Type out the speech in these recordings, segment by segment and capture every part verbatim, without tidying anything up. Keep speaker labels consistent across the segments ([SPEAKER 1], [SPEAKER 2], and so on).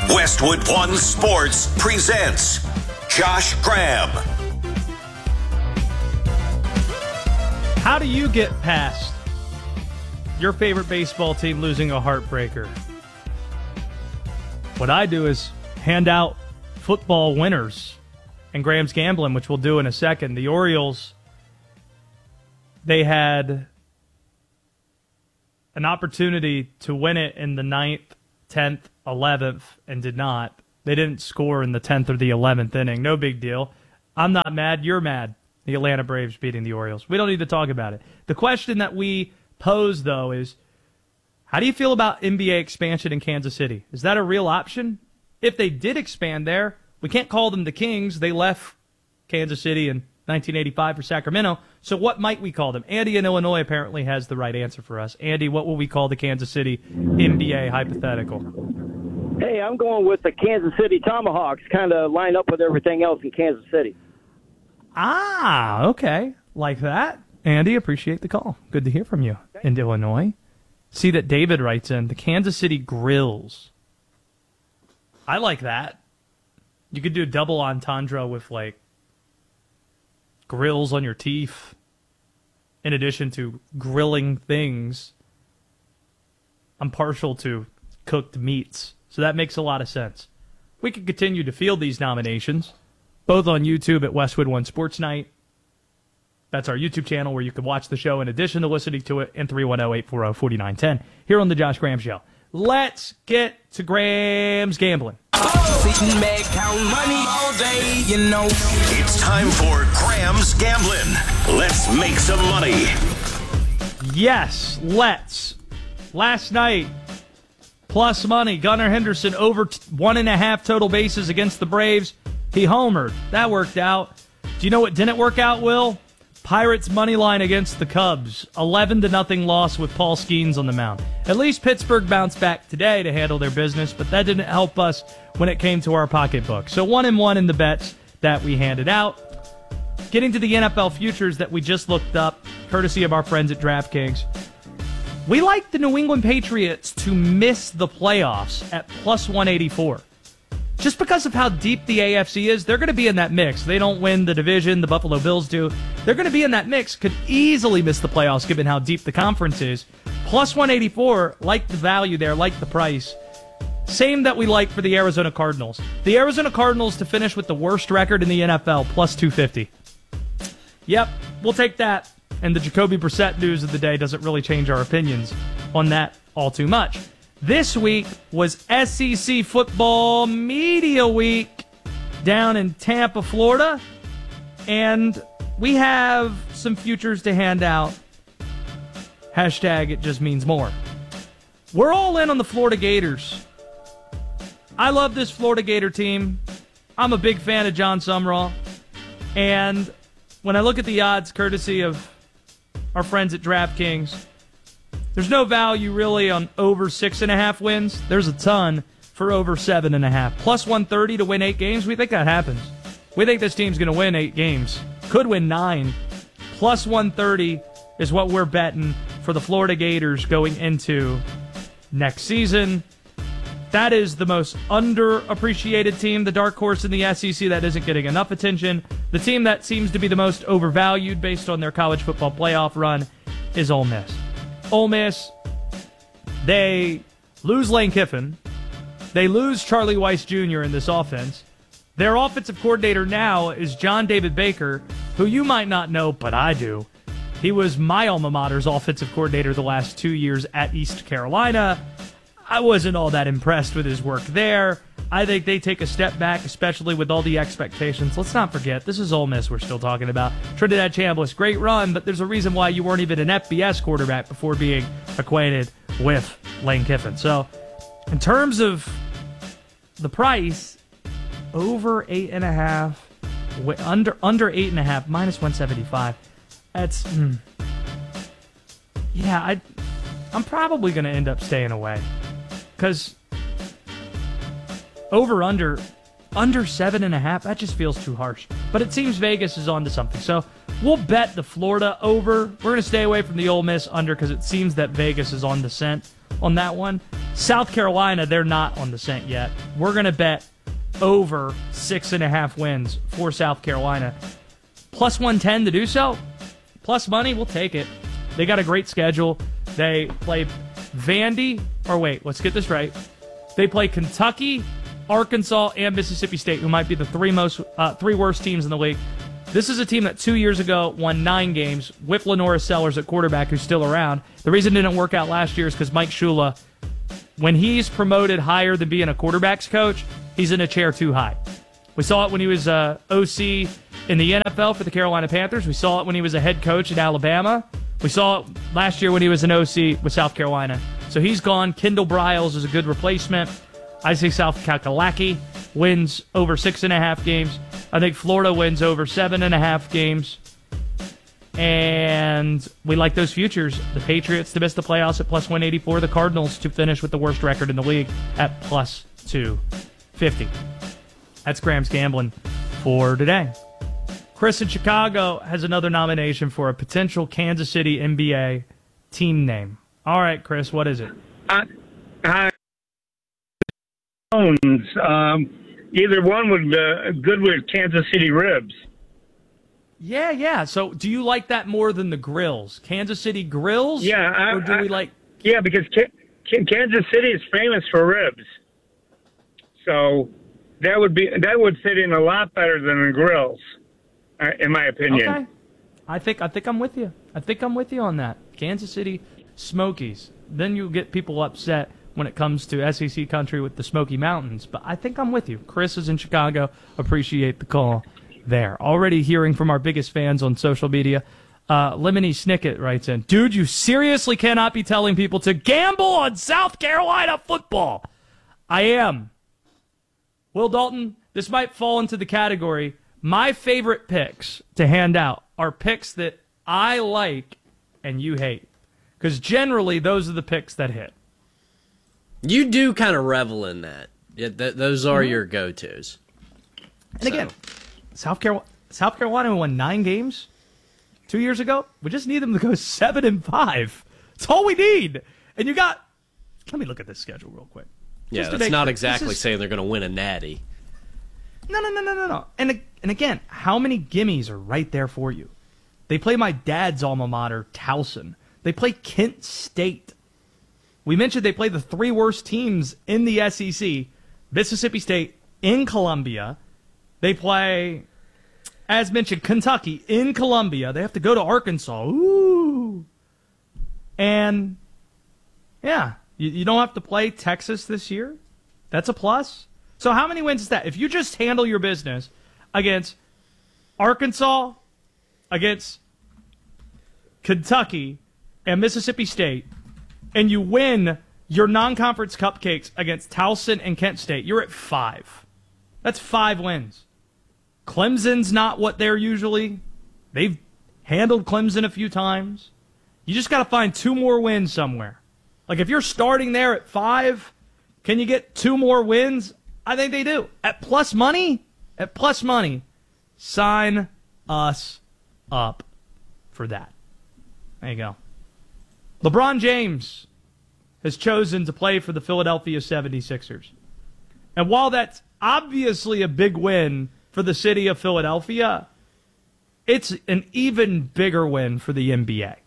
[SPEAKER 1] Westwood One Sports presents Josh Graham.
[SPEAKER 2] How do you get past your favorite baseball team losing a heartbreaker? What I do is hand out football winners and Graham's Gambling, which we'll do in a second. The Orioles, they had an opportunity to win it in the ninth, tenth, eleventh, and did not. They didn't score in the tenth or the eleventh inning. No big deal. I'm not mad. You're mad. The Atlanta Braves beating the Orioles. We don't need to talk about it. The question that we pose, though, is how do you feel about N B A expansion in Kansas City? Is that a real option? If they did expand there, we can't call them the Kings. They left Kansas City in nineteen eighty-five for Sacramento. So what might we call them? Andy in Illinois apparently has the right answer for us. Andy, what will we call the Kansas City N B A hypothetical?
[SPEAKER 3] Hey, I'm going with the Kansas City Tomahawks, kind of line up with everything else in Kansas City.
[SPEAKER 2] Ah, okay. Like that. Andy, appreciate the call. Good to hear from you okay. In Illinois. See that David writes in, the Kansas City Grills. I like that. You could do a double entendre with, like, grills on your teeth in addition to grilling things. I'm partial to cooked meats, so that makes a lot of sense. We could continue to field these nominations, both on YouTube at Westwood One Sports Night. That's our YouTube channel where you can watch the show in addition to listening to it, and three one zero, eight four zero, four nine one zero here on the Josh Graham Show. Let's get to Graham's Gambling.
[SPEAKER 1] Sitting back, count money all day, you know. It's time for Graham's Gambling. Let's make some money.
[SPEAKER 2] Yes, let's. Last night, plus money, Gunnar Henderson over t- one and a half total bases against the Braves. He homered. That worked out. Do you know what didn't work out, Will? Pirates money line against the Cubs. eleven to nothing loss with Paul Skeens on the mound. At least Pittsburgh bounced back today to handle their business, but that didn't help us when it came to our pocketbook. So one and one in the bets that we handed out. Getting to the N F L futures that we just looked up, courtesy of our friends at DraftKings. We like the New England Patriots to miss the playoffs at plus one eighty-four. Just because of how deep the A F C is, they're going to be in that mix. They don't win the division, the Buffalo Bills do. They're going to be in that mix, could easily miss the playoffs given how deep the conference is. Plus one eighty-four, like the value there, like the price. Same that we like for the Arizona Cardinals. The Arizona Cardinals to finish with the worst record in the N F L, plus two fifty. Yep, we'll take that. And the Jacoby Brissett news of the day doesn't really change our opinions on that all too much. This week was S E C Football Media Week down in Tampa, Florida. And we have some futures to hand out. Hashtag it just means more. We're all in on the Florida Gators. I love this Florida Gator team. I'm a big fan of John Sumrall. And when I look at the odds, courtesy of our friends at DraftKings, there's no value really on over six and a half wins. There's a ton for over seven and a half. Plus one thirty to win eight games. We think that happens. We think this team's going to win eight games. Could win nine. Plus one thirty is what we're betting for the Florida Gators going into next season. That is the most underappreciated team, the dark horse in the S E C that isn't getting enough attention. The team that seems to be the most overvalued based on their college football playoff run is Ole Miss. Ole Miss, they lose Lane Kiffin. They lose Charlie Weiss Junior in this offense. Their offensive coordinator now is John David Baker, who you might not know, but I do. He was my alma mater's offensive coordinator the last two years at East Carolina. I wasn't all that impressed with his work there. I think they take a step back, especially with all the expectations. Let's not forget, this is Ole Miss we're still talking about. Trinidad Chambliss, great run, but there's a reason why you weren't even an F B S quarterback before being acquainted with Lane Kiffin. So, in terms of the price, over eight and a half, under under eight and a half, minus one seventy-five. That's, mm, yeah, I, I'm probably going to end up staying away. Because over, under, under seven and a half, that just feels too harsh. But it seems Vegas is onto something. So we'll bet the Florida over. We're going to stay away from the Ole Miss under because it seems that Vegas is on the scent. on that one. South Carolina, they're not on the scent yet. We're going to bet over six and a half wins for South Carolina. Plus one ten to do so. Plus money, we'll take it. They got a great schedule. They play Vandy, or wait, let's get this right. They play Kentucky, Arkansas, and Mississippi State, who might be the three most uh, three worst teams in the league. This is a team that two years ago won nine games with Lenora Sellers at quarterback, who's still around. The reason it didn't work out last year is because Mike Shula, when he's promoted higher than being a quarterback's coach, he's in a chair too high. We saw it when he was uh, O C in the N F L for the Carolina Panthers. We saw it when he was a head coach at Alabama. We saw it last year when he was an O C with South Carolina. So he's gone. Kendall Briles is a good replacement. I say South Kakalaki wins over six and a half games. I think Florida wins over seven and a half games. And we like those futures. The Patriots to miss the playoffs at plus one eighty-four. The Cardinals to finish with the worst record in the league at plus two fifty. That's Graham's Gambling for today. Chris in Chicago has another nomination for a potential Kansas City N B A team name. All right, Chris, what is it?
[SPEAKER 4] Uh, hi. Um, either one would uh, good with Kansas City Ribs.
[SPEAKER 2] Yeah, yeah. So do you like that more than the Grills? Kansas City Grills?
[SPEAKER 4] Yeah. I,
[SPEAKER 2] or do
[SPEAKER 4] I,
[SPEAKER 2] we like...
[SPEAKER 4] Yeah, because K- K- Kansas City is famous for ribs. So that would be that would fit in a lot better than the Grills, uh, in my opinion.
[SPEAKER 2] Okay. I think I think I'm with you. I think I'm with you on that. Kansas City Smokies. Then you get people upset when it comes to S E C country with the Smoky Mountains. But I think I'm with you. Chris is in Chicago. Appreciate the call there. Already hearing from our biggest fans on social media. Uh, Lemony Snicket writes in, dude, you seriously cannot be telling people to gamble on South Carolina football. I am. Will Dalton, this might fall into the category. My favorite picks to hand out are picks that I like and you hate. Because generally, those are the picks that hit.
[SPEAKER 5] You do kind of revel in that. Yeah, th- those are mm-hmm. your go-tos.
[SPEAKER 2] And so. again, South Carolina, South Carolina won nine games two years ago. We just need them to go seven and five. That's all we need. And you got. Let me look at this schedule real quick.
[SPEAKER 5] Yeah, that's make, not exactly is, saying they're going to win a natty.
[SPEAKER 2] No, no, no, no, no, no. And and again, how many gimmies are right there for you? They play my dad's alma mater, Towson. They play Kent State. We mentioned they play the three worst teams in the S E C. Mississippi State in Columbia. They play, as mentioned, Kentucky in Columbia. They have to go to Arkansas. Ooh. And, yeah, you, you don't have to play Texas this year. That's a plus. So how many wins is that? If you just handle your business against Arkansas, against Kentucky, and Mississippi State, and you win your non-conference cupcakes against Towson and Kent State, you're at five. That's five wins. Clemson's not what they're usually. They've handled Clemson a few times. You just got to find two more wins somewhere. Like if you're starting there at five, can you get two more wins? I think they do. At plus money, at plus money, sign us up for that. There you go. LeBron James has chosen to play for the Philadelphia seventy-sixers. And while that's obviously a big win for the city of Philadelphia, it's an even bigger win for the N B A.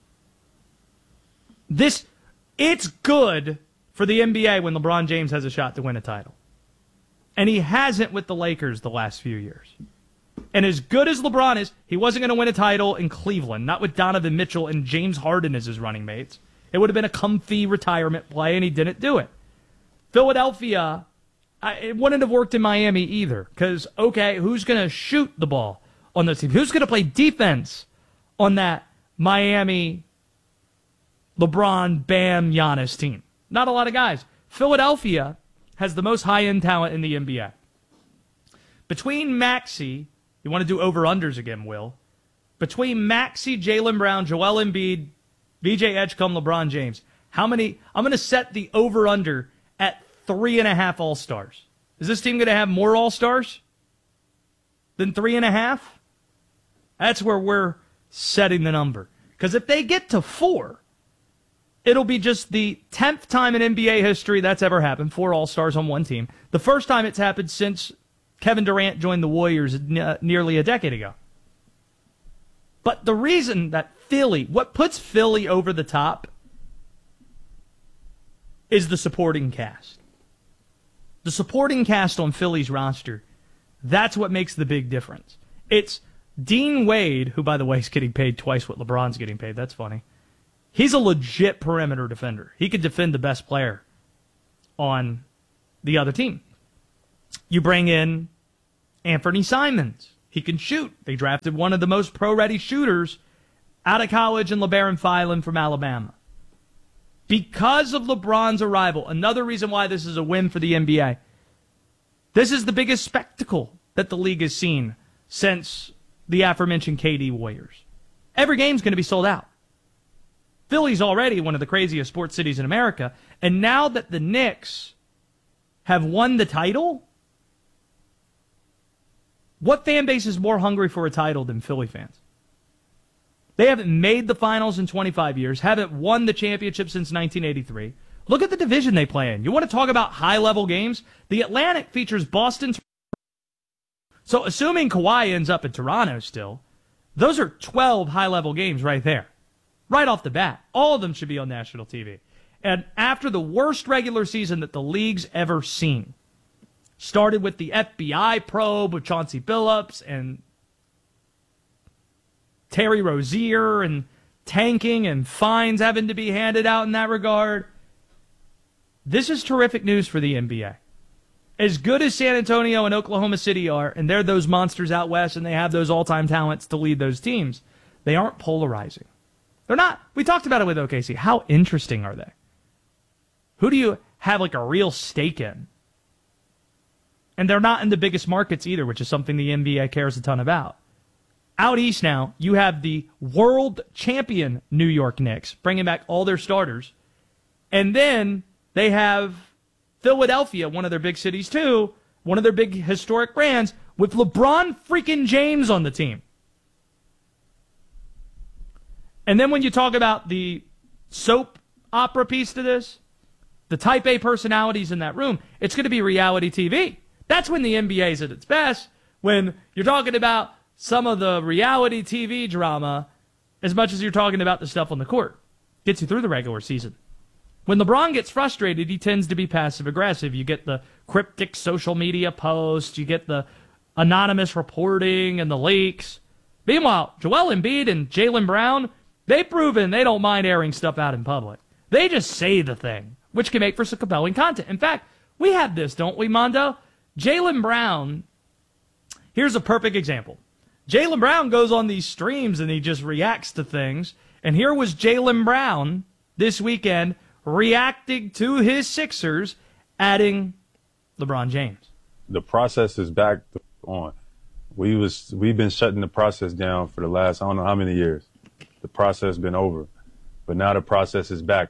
[SPEAKER 2] This, it's good for the N B A when LeBron James has a shot to win a title. And he hasn't with the Lakers the last few years. And as good as LeBron is, he wasn't going to win a title in Cleveland, not with Donovan Mitchell and James Harden as his running mates. It would have been a comfy retirement play, and he didn't do it. Philadelphia, I, it wouldn't have worked in Miami either, because, okay, who's going to shoot the ball on those teams? Who's going to play defense on that Miami, LeBron, Bam, Giannis team? Not a lot of guys. Philadelphia has the most high-end talent in the N B A. Between Maxey, you want to do over-unders again, Will? Between Maxey, Jaylen Brown, Joel Embiid, V J Edgecombe, LeBron James, how many? I'm going to set the over-under at three and a half All-Stars. Is this team going to have more All-Stars than three and a half? That's where we're setting the number. Because if they get to four, It'll be just the tenth time in N B A history that's ever happened, four All-Stars on one team. The first time it's happened since Kevin Durant joined the Warriors n- nearly a decade ago. But the reason that Philly, what puts Philly over the top is the supporting cast. The supporting cast on Philly's roster, that's what makes the big difference. It's Dean Wade, who, by the way, is getting paid twice what LeBron's getting paid. That's funny. He's a legit perimeter defender. He could defend the best player on the other team. You bring in Anthony Simons. He can shoot. They drafted one of the most pro-ready shooters out of college in LeBaron Filan from Alabama. Because of LeBron's arrival, another reason why this is a win for the N B A, this is the biggest spectacle that the league has seen since the aforementioned K D Warriors. Every game's going to be sold out. Philly's already one of the craziest sports cities in America, and now that the Knicks have won the title, what fan base is more hungry for a title than Philly fans? They haven't made the finals in twenty-five years, haven't won the championship since nineteen eighty-three. Look at the division they play in. You want to talk about high-level games? The Atlantic features Boston. So assuming Kawhi ends up in Toronto still, those are twelve high-level games right there. Right off the bat. All of them should be on national T V. And after the worst regular season that the league's ever seen, started with the F B I probe with Chauncey Billups and Terry Rozier and tanking and fines having to be handed out in that regard. This is terrific news for the N B A. As good as San Antonio and Oklahoma City are, and they're those monsters out west and they have those all-time talents to lead those teams, they aren't polarizing. They're not. We talked about it with O K C. How interesting are they? Who do you have like a real stake in? And they're not in the biggest markets either, which is something the N B A cares a ton about. Out east now, you have the world champion New York Knicks, bringing back all their starters. And then they have Philadelphia, one of their big cities too, one of their big historic brands, with LeBron freaking James on the team. And then when you talk about the soap opera piece to this, the type A personalities in that room, it's going to be reality T V. That's when the N B A is at its best, when you're talking about some of the reality T V drama as much as you're talking about the stuff on the court. Gets you through the regular season. When LeBron gets frustrated, he tends to be passive-aggressive. You get the cryptic social media posts, you get the anonymous reporting and the leaks. Meanwhile, Joel Embiid and Jaylen Brown, they've proven they don't mind airing stuff out in public. They just say the thing, which can make for some compelling content. In fact, we have this, don't we, Mondo? Jaylen Brown, here's a perfect example. Jaylen Brown goes on these streams and he just reacts to things. And here was Jaylen Brown this weekend reacting to his Sixers, adding LeBron James.
[SPEAKER 6] The process is back on. We was we've been shutting the process down for the last I don't know how many years. The process has been over, but now the process is back.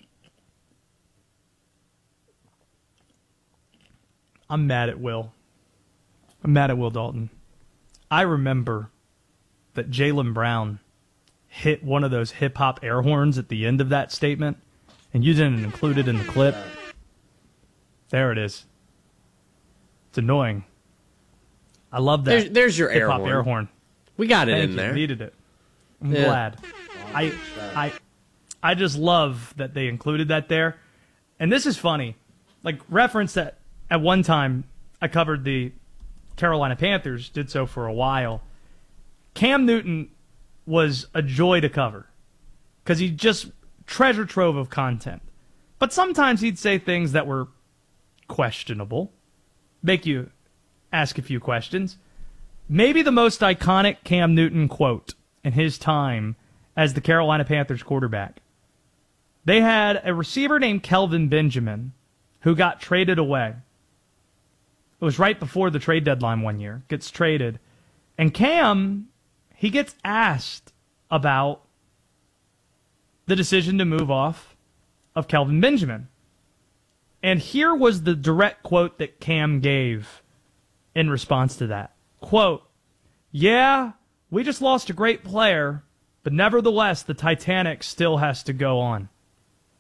[SPEAKER 2] I'm mad at Will. I'm mad at Will Dalton. I remember that Jaylen Brown hit one of those hip-hop air horns at the end of that statement, and you didn't include it in the clip. There it is. It's annoying. I love that.
[SPEAKER 5] There's, there's your air
[SPEAKER 2] hip-hop
[SPEAKER 5] horn.
[SPEAKER 2] air horn.
[SPEAKER 5] We got it
[SPEAKER 2] Thank
[SPEAKER 5] in
[SPEAKER 2] you.
[SPEAKER 5] there.
[SPEAKER 2] Needed it. I'm
[SPEAKER 5] Yeah.
[SPEAKER 2] glad. I, I, I just love that they included that there. And this is funny. Like, reference that at one time I covered the Carolina Panthers, did so for a while. Cam Newton was a joy to cover because he just treasure trove of content. But sometimes he'd say things that were questionable, make you ask a few questions. Maybe the most iconic Cam Newton quote in his time as the Carolina Panthers quarterback. They had a receiver named Kelvin Benjamin who got traded away. It was right before the trade deadline one year. Gets traded. And Cam, he gets asked about the decision to move off of Kelvin Benjamin. And here was the direct quote that Cam gave in response to that. Quote, "Yeah, we just lost a great player, but nevertheless, the Titanic still has to go on."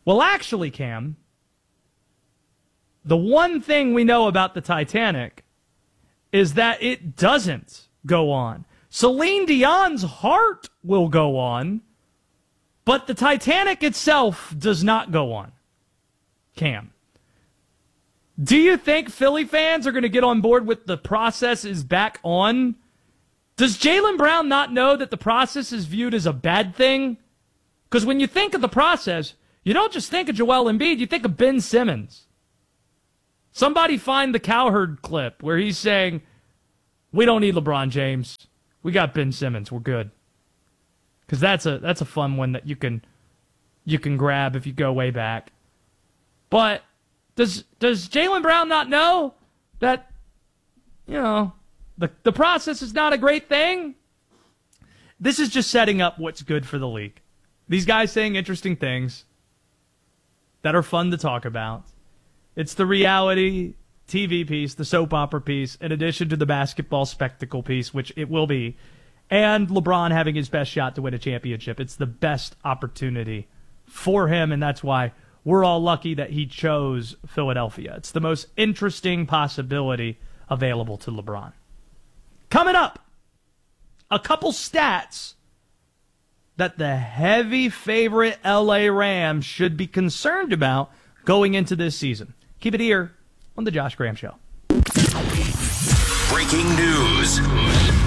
[SPEAKER 2] Well, actually, Cam, the one thing we know about the Titanic is that it doesn't go on. Celine Dion's heart will go on, but the Titanic itself does not go on. Cam, do you think Philly fans are going to get on board with the process is back on? Does Jaylen Brown not know that the process is viewed as a bad thing? Because when you think of the process, you don't just think of Joel Embiid, you think of Ben Simmons. Somebody find the Cowherd clip where he's saying, we don't need LeBron James. We got Ben Simmons. We're good. Because that's a that's a fun one that you can you can grab if you go way back. But does does Jaylen Brown not know that, you know, the the process is not a great thing? This is just setting up what's good for the league. These guys saying interesting things that are fun to talk about. It's the reality T V piece, the soap opera piece, in addition to the basketball spectacle piece, which it will be, and LeBron having his best shot to win a championship. It's the best opportunity for him, and that's why we're all lucky that he chose Philadelphia. It's the most interesting possibility available to LeBron. Coming up, a couple stats that the heavy favorite L A Rams should be concerned about going into this season. Keep it here on The Josh Graham Show.
[SPEAKER 1] Breaking news.